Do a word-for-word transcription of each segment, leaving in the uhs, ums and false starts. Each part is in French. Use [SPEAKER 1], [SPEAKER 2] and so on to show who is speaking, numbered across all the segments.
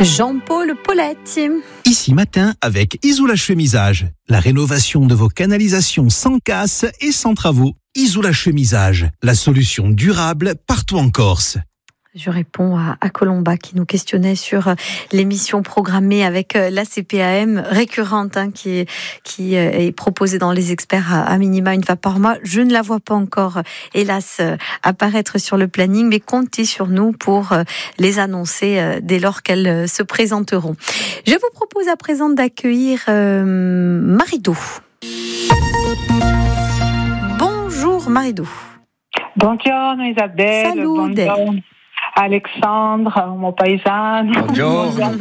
[SPEAKER 1] Jean-Paul Poletti.
[SPEAKER 2] Ici matin avec Isola Chemisage. La rénovation de vos canalisations sans casse et sans travaux. Isola Chemisage, la solution durable partout en Corse.
[SPEAKER 1] Je réponds à, à Colomba qui nous questionnait sur l'émission programmée avec la C P A M récurrente hein, qui, est, qui est proposée dans les experts à, à minima une fois par mois. Je ne la vois pas encore, hélas, apparaître sur le planning, mais comptez sur nous pour les annoncer dès lors qu'elles se présenteront. Je vous propose à présent d'accueillir euh, Maridou. Bonjour Maridou.
[SPEAKER 3] Buongiorno Isabelle.
[SPEAKER 1] Salut.
[SPEAKER 3] Buongiorno. Alexandre, mon paesano.
[SPEAKER 4] Buongiorno.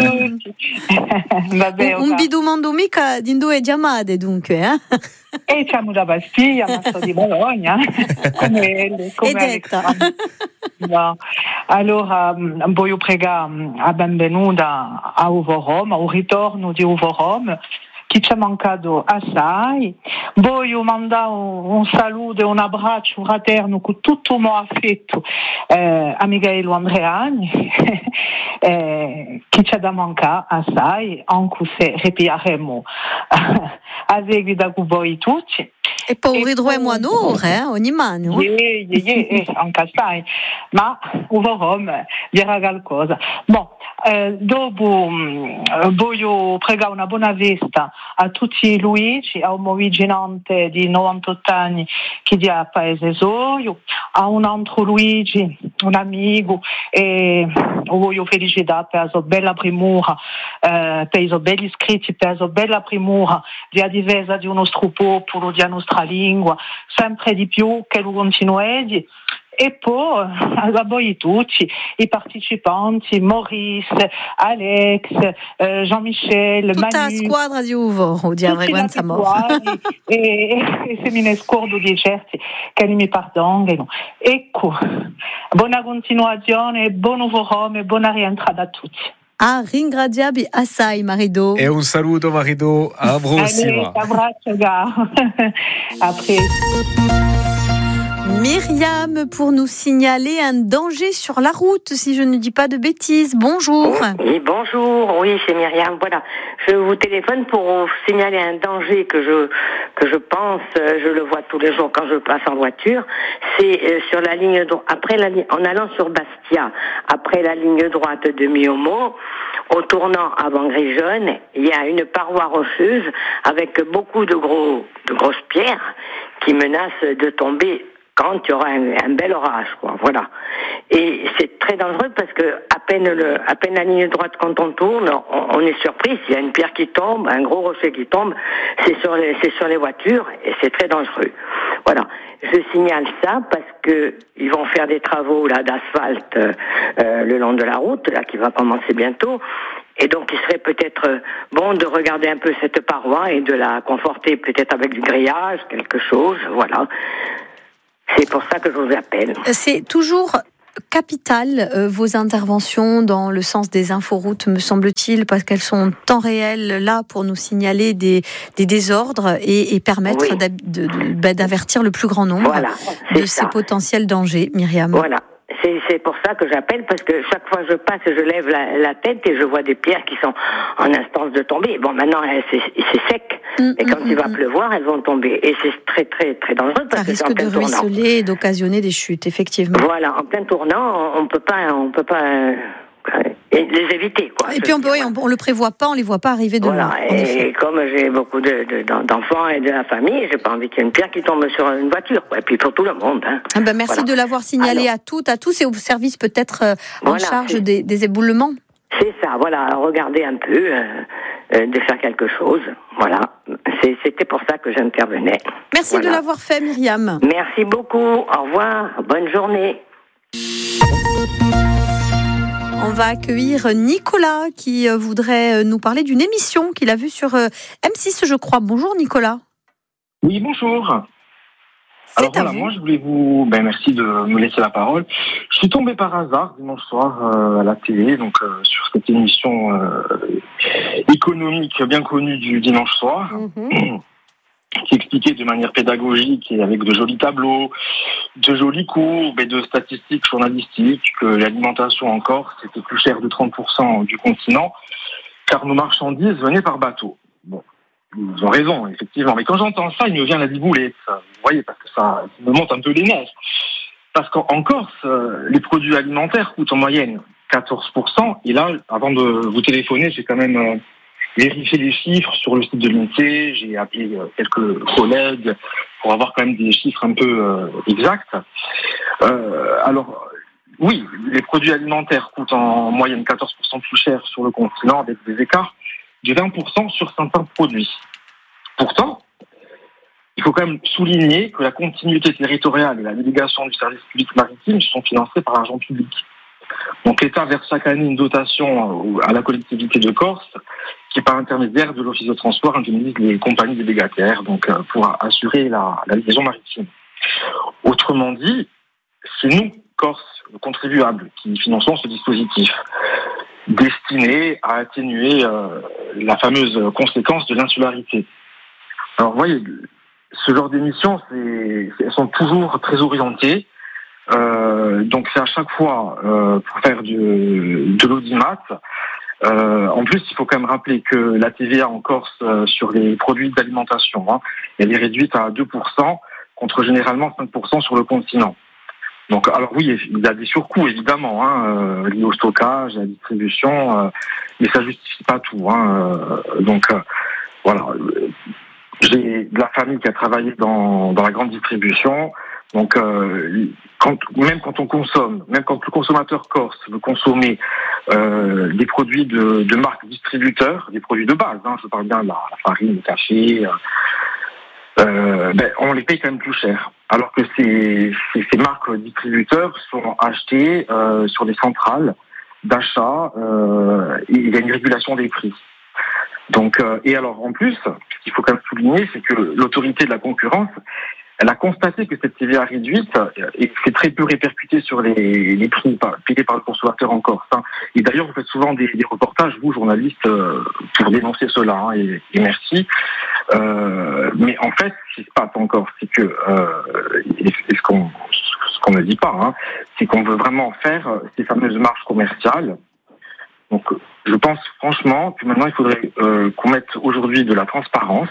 [SPEAKER 3] Vabbè,
[SPEAKER 1] un bidomando mica di due chiamate dunque, eh?
[SPEAKER 3] E siamo da Bastiglia, ma sto di Bologna, come, come Alexandre. No. Allora, voglio pregare a benvenuta a Uvo Rome, al ritorno di Uvo Rome, che ci è mancato assai. Voglio mandare un, un saluto e un abbraccio fraterno con tutto il mio affetto eh, a Michele Andreani, eh, che ci ha mancato assai, anche se ripareremo a seguito con voi tutti.
[SPEAKER 1] E poi ridroiamo a noi, eh, ogni mano.
[SPEAKER 3] Sì, sì, sì, anche assai. Ma Uvo Rome dirà qualcosa. Bon, eh, dopo eh, voglio pregare una buona vista a tutti i Luigi, a un moviginante di novantotto anni che è a Paese Soio, a un altro Luigi, un amico, e lo voglio felicitare per la sua bella primura, eh, per i suoi belli iscritti, per la sua bella primura di a difesa di un nostro popolo, di nostra lingua, sempre di più che lo continuedi. E poi a voi tutti, i partecipanti, Maurice, Alex, eh, Jean-Michel,
[SPEAKER 1] tutta
[SPEAKER 3] Manu.
[SPEAKER 1] La squadra di Uvo, o di Avreguenza Mor.
[SPEAKER 3] E, e se mi ne scordo di certi che mi pardongano. Ecco, buona continuazione, buon Uvo Rome e buona rientrata a tutti.
[SPEAKER 1] Ah, ringraziabi assai Maridou.
[SPEAKER 4] E un saluto Maridou, alla prossima.
[SPEAKER 3] Allez, abbraccio, gars. Après.
[SPEAKER 1] Myriam pour nous signaler un danger sur la route, si je ne dis pas de bêtises. Bonjour.
[SPEAKER 5] Oui, bonjour. Oui, c'est Myriam. Voilà. Je vous téléphone pour vous signaler un danger que je, que je pense, je le vois tous les jours quand je passe en voiture. C'est sur la ligne droite, après la ligne, en allant sur Bastia, après la ligne droite de Miomo, au tournant avant Grigeonne, il y a une paroi rocheuse avec beaucoup de gros, de grosses pierres qui menacent de tomber quand il y aura un, un bel orage, quoi. Voilà. Et c'est très dangereux parce que à peine le, à peine la ligne droite quand on tourne, on, on est surpris. S'il y a une pierre qui tombe, un gros rocher qui tombe, c'est sur les, c'est sur les voitures et c'est très dangereux. Voilà. Je signale ça parce que ils vont faire des travaux là d'asphalte euh, le long de la route là qui va commencer bientôt. Et donc, il serait peut-être bon de regarder un peu cette paroi et de la conforter peut-être avec du grillage, quelque chose. Voilà. C'est pour ça que je vous appelle.
[SPEAKER 1] C'est toujours capital euh, vos interventions dans le sens des inforoutes, me semble-t-il, parce qu'elles sont en temps réel là pour nous signaler des, des désordres et, et permettre oui. de, de, d'avertir le plus grand nombre
[SPEAKER 5] voilà,
[SPEAKER 1] de
[SPEAKER 5] ça.
[SPEAKER 1] ces potentiels dangers, Myriam.
[SPEAKER 5] Voilà. C'est, c'est pour ça que j'appelle, parce que chaque fois que je passe, je lève la, la tête et je vois des pierres qui sont en instance de tomber. Bon, maintenant, c'est, c'est sec, mmh, mais quand mmh, il va mmh. pleuvoir, elles vont tomber. Et c'est très, très, très dangereux parce
[SPEAKER 1] ça
[SPEAKER 5] que
[SPEAKER 1] risque
[SPEAKER 5] c'est en plein
[SPEAKER 1] de
[SPEAKER 5] tournant.
[SPEAKER 1] ruisseler et d'occasionner des chutes, effectivement.
[SPEAKER 5] Voilà, en plein tournant, on peut pas, on peut pas euh, les éviter, quoi.
[SPEAKER 1] Et puis on, peut, oui, on, on le prévoit pas, on les voit pas arriver de
[SPEAKER 5] voilà,
[SPEAKER 1] loin.
[SPEAKER 5] Et comme j'ai beaucoup de, de, d'enfants et de la famille, j'ai pas envie qu'il y ait une pierre qui tombe sur une voiture, quoi. Et puis pour tout le monde. Hein.
[SPEAKER 1] Ah ben merci voilà. de l'avoir signalé Alors, à toutes, à tous et au service peut-être euh, en voilà, charge des, des éboulements.
[SPEAKER 5] C'est ça, voilà, regardez un peu, euh, euh, de faire quelque chose. Voilà, c'est, c'était pour ça que j'intervenais.
[SPEAKER 1] Merci
[SPEAKER 5] voilà.
[SPEAKER 1] de l'avoir fait, Myriam.
[SPEAKER 5] Merci beaucoup, au revoir, bonne journée.
[SPEAKER 1] On va accueillir Nicolas qui voudrait nous parler d'une émission qu'il a vue sur M six, je crois. Bonjour Nicolas.
[SPEAKER 6] Oui, bonjour.
[SPEAKER 1] C'est
[SPEAKER 6] Alors voilà,
[SPEAKER 1] vous.
[SPEAKER 6] moi je voulais vous... Ben, merci de me laisser la parole. Je suis tombé par hasard dimanche soir euh, à la télé, donc euh, sur cette émission euh, économique bien connue du dimanche soir. Mm-hmm. qui expliquait de manière pédagogique et avec de jolis tableaux, de jolies courbes et de statistiques journalistiques que l'alimentation en Corse était plus chère de trente pour cent du continent, car nos marchandises venaient par bateau. Bon, ils ont raison, effectivement. Mais quand j'entends ça, il me vient la diboulette. Vous voyez, parce que ça me monte un peu les nerfs. Parce qu'en Corse, euh, les produits alimentaires coûtent en moyenne quatorze pour cent. Et là, avant de vous téléphoner, j'ai quand même euh, vérifié les chiffres sur le site de l'I N S E E. J'ai appelé euh, quelques collègues pour avoir quand même des chiffres un peu euh, exacts. Euh, alors, oui, les produits alimentaires coûtent en moyenne quatorze pour cent plus cher sur le continent, avec des écarts de vingt pour cent sur certains produits. Pourtant, il faut quand même souligner que la continuité territoriale et la délégation du service public maritime sont financées par l'argent public. Donc l'État verse chaque année une dotation à la collectivité de Corse qui, par intermédiaire de l'Office de transport, indemnise les compagnies délégataires donc, pour assurer la, la liaison maritime. Autrement dit, c'est nous, Corse, contribuables, qui finançons ce dispositif destiné à atténuer euh, la fameuse conséquence de l'insularité. Alors vous voyez, ce genre d'émissions, c'est, elles sont toujours très orientées. Euh, donc c'est à chaque fois euh, pour faire de, de l'audimat. Euh, en plus, il faut quand même rappeler que la T V A en Corse euh, sur les produits d'alimentation, hein, elle est réduite à deux pour cent contre généralement cinq pour cent sur le continent. Donc, alors oui, il y a des surcoûts évidemment hein, euh, liés au stockage, à la distribution, euh, mais ça justifie pas tout. Hein, euh, donc euh, voilà. J'ai de la famille qui a travaillé dans, dans la grande distribution. Donc, euh, quand, même quand on consomme, même quand le consommateur corse veut consommer euh, des produits de, de marques distributeurs, des produits de base, hein, je parle bien de la, la farine, le café, euh, ben, on les paye quand même plus cher. Alors que ces, ces, ces marques distributeurs sont achetées euh, sur des centrales d'achat euh, et il y a une régulation des prix. Donc, euh, et alors en plus, ce qu'il faut quand même souligner, c'est que l'autorité de la concurrence, elle a constaté que cette T V A réduite et c'est très peu répercuté sur les, les prix payés par le consommateur en Corse. Hein. Et d'ailleurs, vous faites souvent des, des reportages, vous, journalistes, euh, pour dénoncer cela, hein, et, et merci. Euh, mais en fait, ce qui se passe en Corse, c'est que, euh, et, et ce qu'on ce qu'on ne dit pas, hein, c'est qu'on veut vraiment faire ces fameuses marges commerciales. Donc, je pense franchement que maintenant, il faudrait euh, qu'on mette aujourd'hui de la transparence.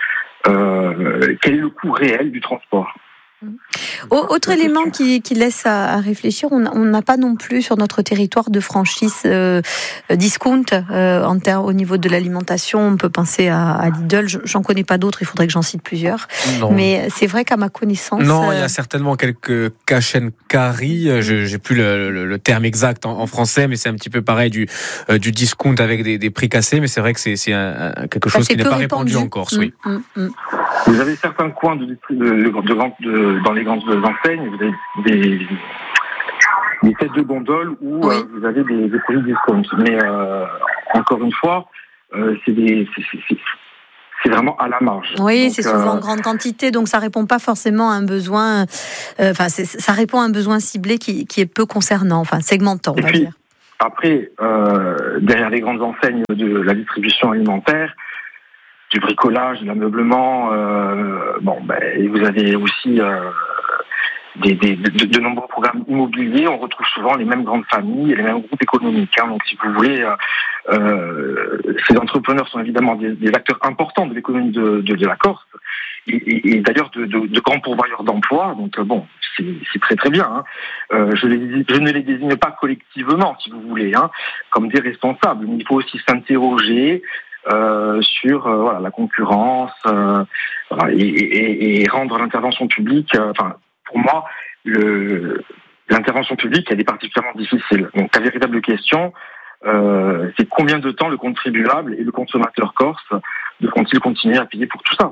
[SPEAKER 6] Euh, quel est le coût réel du transport ?
[SPEAKER 1] Autre élément qui, qui laisse à, à réfléchir, on n'a pas non plus sur notre territoire de franchise euh, discount euh, en ter- au niveau de l'alimentation. On peut penser à, à Lidl, j'en connais pas d'autres, il faudrait que j'en cite plusieurs. Non. Mais c'est vrai qu'à ma connaissance...
[SPEAKER 4] Non,
[SPEAKER 1] euh...
[SPEAKER 4] il y a certainement quelques cash and carry, je n'ai plus le, le, le terme exact en, en français, mais c'est un petit peu pareil du, euh, du discount avec des, des prix cassés, mais c'est vrai que c'est, c'est un, un, quelque chose qui n'est pas répandu, répandu en Corse. Mmh, oui.
[SPEAKER 1] mmh, mmh.
[SPEAKER 6] Vous avez certains coins de, de, de, de, de, dans les grandes enseignes, vous avez des, des têtes de gondole où oui. euh, vous avez des, des produits discount. Mais euh, encore une fois, euh, c'est, des, c'est, c'est, c'est vraiment à la marge.
[SPEAKER 1] Oui,
[SPEAKER 6] donc,
[SPEAKER 1] c'est souvent
[SPEAKER 6] euh,
[SPEAKER 1] en grande quantité, donc ça répond pas forcément à un besoin. Enfin, euh, ça répond à un besoin ciblé qui, qui est peu concernant, enfin segmentant, on va
[SPEAKER 6] puis,
[SPEAKER 1] dire.
[SPEAKER 6] Après, euh, derrière les grandes enseignes de la distribution alimentaire, du bricolage, de l'ameublement, euh, bon, ben, vous avez aussi euh, des, des, de, de nombreux programmes immobiliers. On retrouve souvent les mêmes grandes familles et les mêmes groupes économiques. Hein. Donc, si vous voulez, euh, euh, ces entrepreneurs sont évidemment des, des acteurs importants de l'économie de, de, de la Corse et, et, et d'ailleurs de, de, de grands pourvoyeurs d'emplois. Donc, euh, bon, c'est, c'est très très bien. Hein. Euh, je, les, je ne les désigne pas collectivement, si vous voulez, hein, comme des responsables. Mais il faut aussi s'interroger Euh, sur euh, voilà, la concurrence euh, voilà, et, et, et rendre l'intervention publique, euh, enfin pour moi, le, l'intervention publique elle est particulièrement difficile. Donc la véritable question, euh, c'est combien de temps le contribuable et le consommateur corse devront-ils continuer à payer pour tout ça ?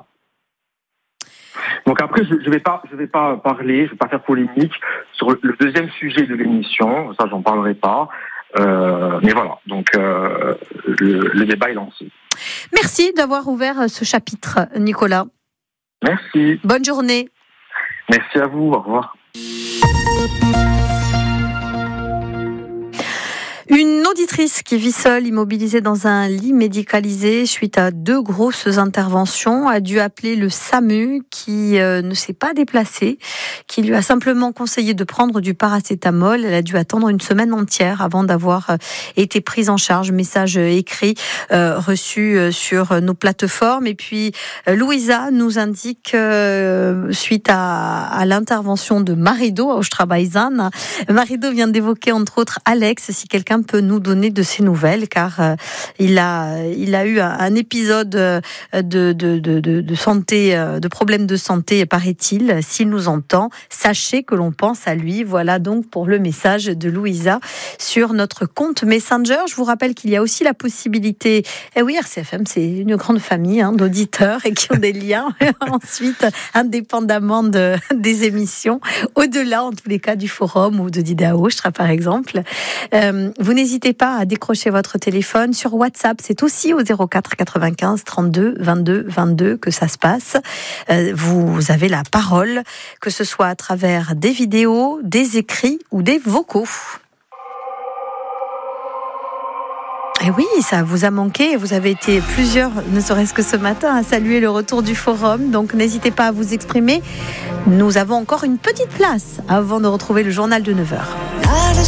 [SPEAKER 6] Donc après, je ne vais pas, je vais pas parler, je vais pas faire polémique sur le deuxième sujet de l'émission, ça j'en parlerai pas. Euh, mais voilà, donc euh, le, le débat est lancé.
[SPEAKER 1] Merci d'avoir ouvert ce chapitre, Nicolas.
[SPEAKER 6] Merci.
[SPEAKER 1] Bonne journée.
[SPEAKER 6] Merci à vous, au revoir.
[SPEAKER 1] Une Une auditrice qui vit seule, immobilisée dans un lit médicalisé suite à deux grosses interventions, a dû appeler le SAMU qui euh, ne s'est pas déplacé, qui lui a simplement conseillé de prendre du paracétamol. Elle a dû attendre une semaine entière avant d'avoir euh, été prise en charge. Message écrit euh, reçu euh, sur nos plateformes. Et puis euh, Louisa nous indique, euh, suite à, à l'intervention de Marido à Ostrabaizan, Marido vient d'évoquer entre autres Alex, si quelqu'un peut nous donner de ses nouvelles, car euh, il a il a eu un, un épisode de, de, de, de, de santé, de problème de santé, paraît-il. S'il nous entend, sachez que l'on pense à lui. Voilà donc pour le message de Louisa sur notre compte Messenger. Je vous rappelle qu'il y a aussi la possibilité, et oui, R C F M, c'est une grande famille hein, d'auditeurs et qui ont des liens ensuite, indépendamment de, des émissions, au-delà en tous les cas du forum ou de Dida Ostra par exemple. Euh, vous n'hésitez pas à décrocher votre téléphone. Sur WhatsApp, c'est aussi au zéro quatre quatre-vingt-quinze trente-deux vingt-deux vingt-deux que ça se passe. Euh, vous avez la parole, que ce soit à travers des vidéos, des écrits ou des vocaux. Et oui, ça vous a manqué. Vous avez été plusieurs, ne serait-ce que ce matin, à saluer le retour du forum. Donc n'hésitez pas à vous exprimer. Nous avons encore une petite place avant de retrouver le journal de neuf heures.